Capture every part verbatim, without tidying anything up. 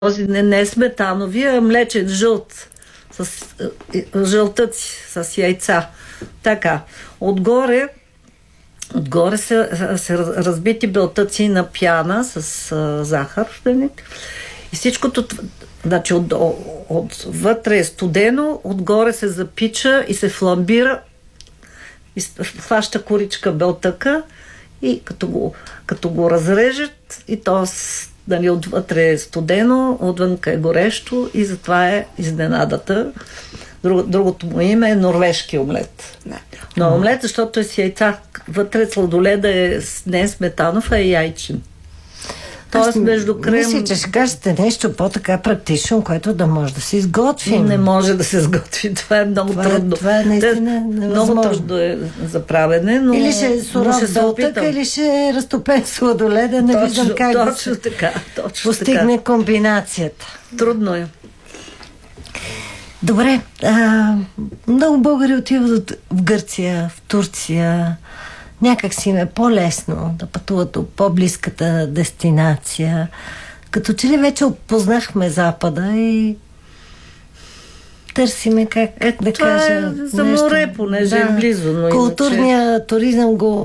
Този не, не е сметановия, а млечен жълт. С жълтъци, с яйца. Така. Отгоре отгоре се, се разбити белтъци на пяна с а, захар. И всичкото, значи от, от, отвътре е студено, отгоре се запича и се фламбира и хваща коричка белтъка и като го, като го разрежат и то нали, отвътре е студено, отвънка е горещо и затова е изненадата. Друг, другото му име е норвежки омлет. Да. Но омлет, защото е с яйца. Вътре сладоледа е не е сметанов, а е яйчин. Тоест между крем... Мисля, че ще кажете нещо по-така практично, което да може да се изготвим. Не може да се сготви. Това е много това, трудно. Това е наистина невъзможно. Много трудно е за правене, но... Или ще е суров белтък, или ще е разтопен сладоледа. Не точно, виждам как точно да се така, точно постигне така. Комбинацията. Трудно е. Добре. А, много българи отиват в Гърция, в Турция. Някак си им е по-лесно да пътуват до по-близката дестинация. Като че ли вече опознахме Запада и търсиме как, как да това кажа е за нещо. море, понеже да. е близо. Но Културния иначе... туризъм го...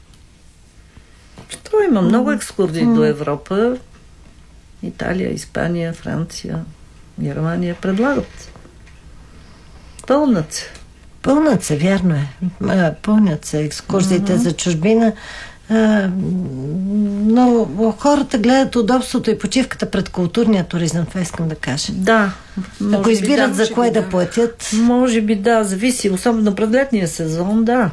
Това има много екскурзии mm. до Европа. Италия, Испания, Франция, Германия предлагат. Пълнат се. Пълнат се, вярно е. Пълнят се екскурзиите mm-hmm. за чужбина. А, но хората гледат удобството и почивката пред културния туризъм. Това искам да кажа. Да. Ако избират да, за кое да, да платят... Може би да, зависи. Особено пред летния сезон, да.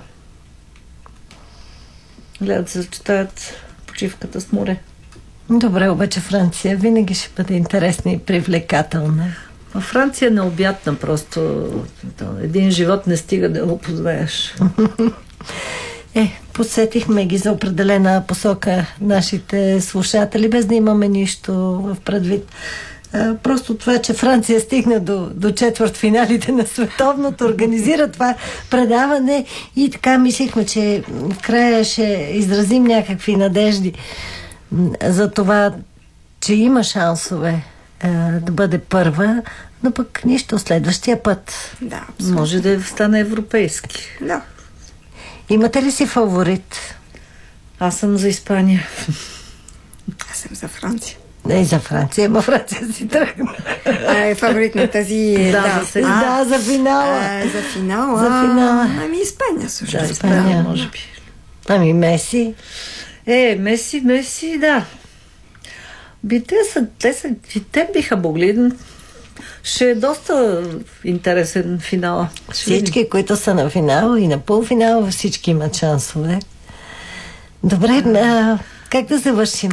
Гледат се, съчетаят почивката с море. Добре, обаче Франция винаги ще бъде интересна и привлекателна. А Франция е необятна, просто един живот не стига да го познаеш. Е, подсетихме ги за определена посока нашите слушатели, без да имаме нищо в предвид. А, просто това, че Франция стигна до, до четвъртфиналите на световното, организира това предаване и така мислихме, че в края ще изразим някакви надежди за това, че има шансове да бъде първа, но пък нищо следващия път. Да, абсолютно. Може да стане европейски. Да. Имате ли си фаворит? Аз съм за Испания. Аз съм за Франция. Не за Франция, ма Франция си тръгна. А, е фаворит на тази... Да, да, за сега. Да, за финала. А, за финала. За финала. Ами Испания също. Да, Испания. Испания, може би. Ами Меси. Е, Меси, Меси, да. Би, те са, те са, и те биха могли. Ще е доста интересен финал. Всички, които са на финал и на полуфинал, всички имат шансове. Добре, а, как да завършим?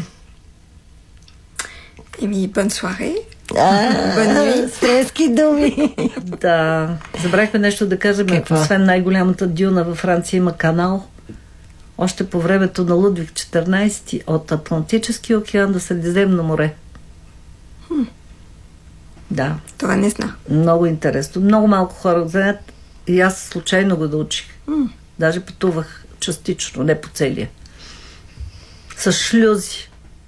Еми, бон суаре. А, с френски думи. Да. Забрахме нещо да кажем. Какво? Освен най-голямата дюна във Франция има канал. Още по времето на Лудвиг четиринайсети от Атлантическия океан до Средиземно море. Хм. Да. Това не знам. Много интересно. Много малко хора знаят и аз случайно го научих. Хм. Даже пътувах частично, не по целия. С шлюзи.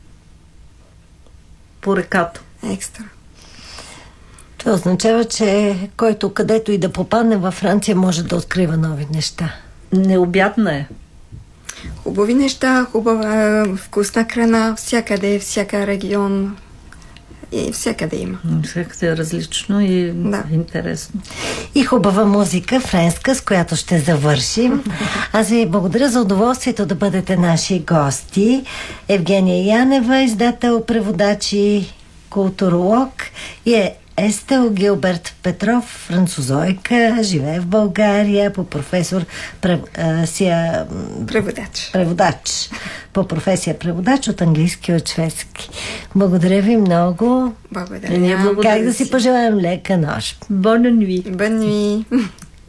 По реката. Екстра. Това означава, че който където и да попадне във Франция може да открива нови неща. Необятна е. Хубави неща, хубава вкусна храна, всякъде, всяка регион и всякъде има. Всякъде е различно и да. Интересно. И хубава музика, френска, с която ще завършим. Аз ви благодаря за удоволствието да бъдете наши гости. Евгения Янева, издател, преводач и културолог, и е Естел Гилберт Петров, французойка, живее в България по професор прев, а, сия, преводач. преводач. По професия преводач от английски и от шведски. Благодаря ви много. Благодаря. Как да си пожелаем лека нощ. Bonne nuit. Bonne nuit.